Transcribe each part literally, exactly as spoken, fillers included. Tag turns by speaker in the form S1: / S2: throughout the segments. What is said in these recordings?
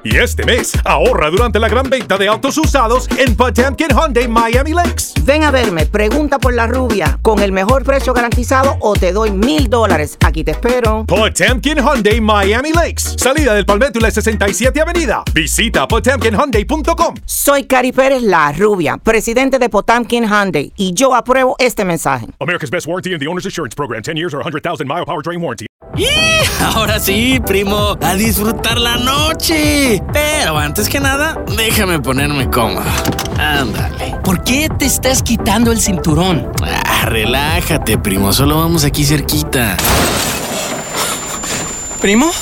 S1: Y este mes, ahorra durante la gran venta de autos usados en Potemkin Hyundai Miami Lakes.
S2: Ven a verme, pregunta por la rubia. Con el mejor precio garantizado o te doy mil dólares. Aquí te espero.
S1: Potemkin Hyundai Miami Lakes. Salida del Palmetto y la sesenta y siete Avenida. Visita potemkin hyundai punto com.
S2: Soy Cari Pérez, la rubia, presidente de Potemkin Hyundai. Y yo apruebo este mensaje.
S1: America's Best Warranty and the Owner's Assurance Program. ten years or one hundred thousand mile powertrain warranty.
S3: ¡Y! Ahora sí, primo, a disfrutar la noche. Pero antes que nada, déjame ponerme cómodo. Ándale.
S4: ¿Por qué te estás quitando el cinturón?
S3: Ah, relájate, primo, solo vamos aquí cerquita. ¿Primo?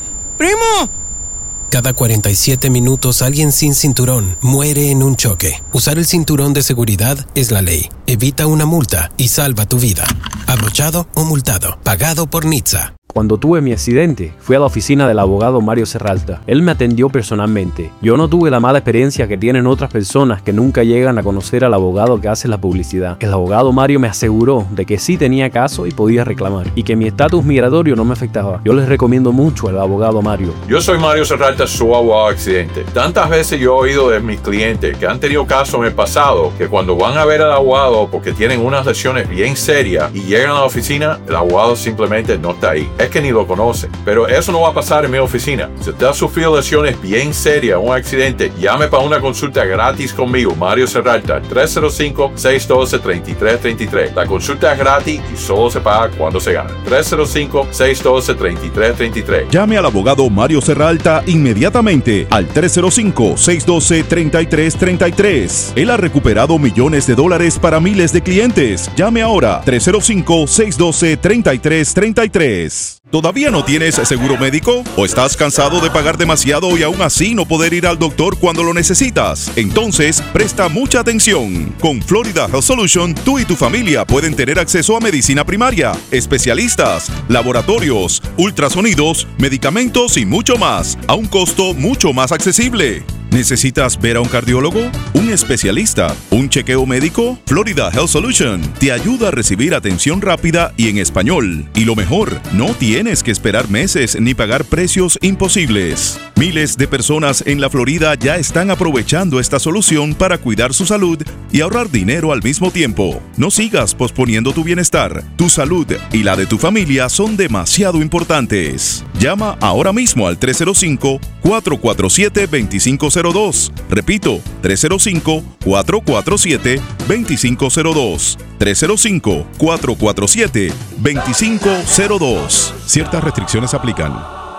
S3: ¡Primo!
S5: Cada cuarenta y siete minutos alguien sin cinturón muere en un choque. Usar el cinturón de seguridad es la ley. Evita una multa y salva tu vida. Abrochado o multado. Pagado por N H T S A.
S6: Cuando tuve mi accidente, fui a la oficina del abogado Mario Serralta. Él me atendió personalmente. Yo no tuve la mala experiencia que tienen otras personas que nunca llegan a conocer al abogado que hace la publicidad. El abogado Mario me aseguró de que sí tenía caso y podía reclamar, y que mi estatus migratorio no me afectaba. Yo les recomiendo mucho al abogado Mario.
S7: Yo soy Mario Serralta, su abogado accidente. Tantas veces yo he oído de mis clientes que han tenido casos en el pasado, que cuando van a ver al abogado porque tienen unas lesiones bien serias y llegan a la oficina, el abogado simplemente no está ahí. Es que ni lo conocen. Pero eso no va a pasar en mi oficina. Si usted ha sufrido lesiones bien serias, un accidente, llame para una consulta gratis conmigo, Mario Serralta, tres cero cinco, seis uno dos, tres tres tres tres. La consulta es gratis y solo se paga cuando se gana. tres cero cinco, seis uno dos, tres tres tres tres.
S8: Llame al abogado Mario Serralta inmediatamente al tres cero cinco, seis uno dos, tres tres tres tres. Él ha recuperado millones de dólares para miles de clientes. Llame ahora, tres cero cinco, seis uno dos, tres tres tres tres. ¿Todavía no tienes seguro médico? ¿O estás cansado de pagar demasiado y aún así no poder ir al doctor cuando lo necesitas? Entonces, presta mucha atención. Con Florida Health Solution, tú y tu familia pueden tener acceso a medicina primaria, especialistas, laboratorios, ultrasonidos, medicamentos y mucho más, a un costo mucho más accesible. ¿Necesitas ver a un cardiólogo? ¿Un especialista? ¿Un chequeo médico? Florida Health Solution te ayuda a recibir atención rápida y en español. Y lo mejor, no tienes que esperar meses ni pagar precios imposibles. Miles de personas en la Florida ya están aprovechando esta solución para cuidar su salud y ahorrar dinero al mismo tiempo. No sigas posponiendo tu bienestar. Tu salud y la de tu familia son demasiado importantes. Llama ahora mismo al tres cero cinco, cuatro cuatro siete, dos cinco cero dos. Repito, tres cero cinco, cuatro cuatro siete, dos cinco cero dos. tres cero cinco, cuatro cuatro siete, dos cinco cero dos. Ciertas restricciones aplican.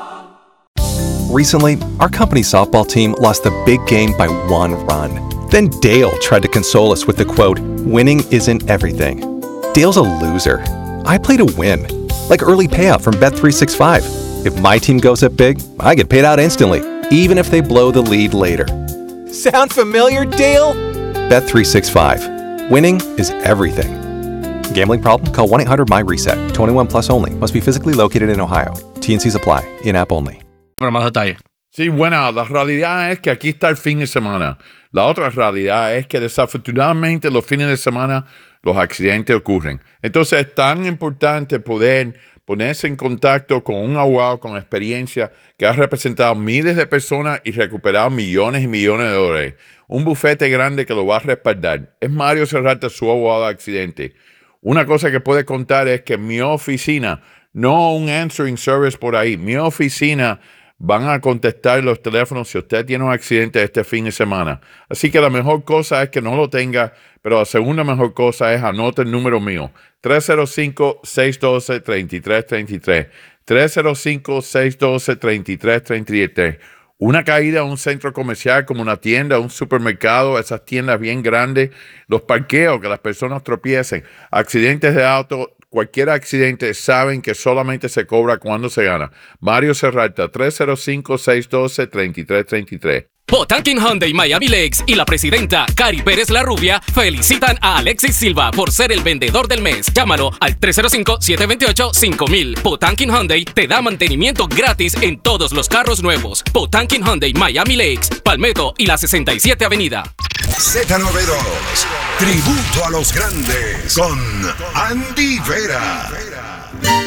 S9: Recently, our company's softball team lost the big game by one run. Then Dale tried to console us with the quote, "Winning isn't everything." Dale's a loser. I play to win. Like early payout from Bet three sixty-five. If my team goes up big, I get paid out instantly, even if they blow the lead later. Sound familiar, Dale? Bet three sixty-five. Winning is everything. Gambling problem? Call one eight hundred my reset. twenty-one plus only. Must be physically located in Ohio. T and C's apply. In-app only.
S3: Para más detalles.
S7: Sí, bueno, la realidad es que aquí está el fin de semana. La otra realidad es que desafortunadamente los fines de semana los accidentes ocurren. Entonces es tan importante poder ponerse en contacto con un abogado con experiencia que ha representado miles de personas y recuperado millones y millones de dólares. Un bufete grande que lo va a respaldar. Es Mario Serralta, su abogado de accidente. Una cosa que puede contar es que mi oficina, no un answering service por ahí, mi oficina van a contestar los teléfonos si usted tiene un accidente este fin de semana. Así que la mejor cosa es que no lo tenga, pero la segunda mejor cosa es anote el número mío. tres cero cinco, seis uno dos, tres tres tres tres. tres cero cinco, seis uno dos, tres tres tres tres. Una caída a un centro comercial como una tienda, un supermercado, esas tiendas bien grandes, los parqueos, que las personas tropiecen, accidentes de auto, cualquier accidente, saben que solamente se cobra cuando se gana. Mario Serralta, tres cero cinco, seis uno dos, tres tres tres tres.
S10: Potemkin Hyundai Miami Lakes y la presidenta Cari Pérez la Rubia felicitan a Alexis Silva por ser el vendedor del mes. Llámalo al tres cero cinco, siete dos ocho, cinco mil. Potemkin Hyundai te da mantenimiento gratis en todos los carros nuevos. Potemkin Hyundai Miami Lakes, Palmetto y la sesenta y siete Avenida.
S11: Z noventa y dos, tributo a los grandes con Andy Vera.